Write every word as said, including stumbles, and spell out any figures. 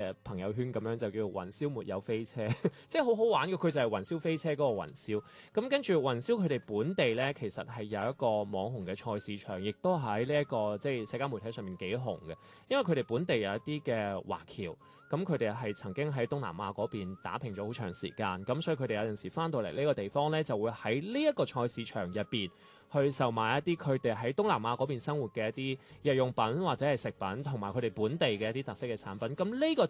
嘅朋友圈咁樣就叫雲霄沒有飛車，即係好好玩嘅。佢就係雲霄飛車嗰個雲霄。咁跟住雲霄佢哋本地咧，其實係有一個網紅嘅菜市場，亦都喺呢一個即係社交媒體上面幾紅嘅。因為佢哋本地有一啲嘅華僑，咁佢哋係曾經喺東南亞嗰邊打拼咗好長時間，咁所以佢哋有陣時翻到嚟呢個地方咧，就會喺呢一個菜市場入邊去售賣一啲佢哋喺東南亞嗰邊生活嘅一啲日用品或者係食品，同埋佢哋本地嘅一啲特色嘅產品。咁呢個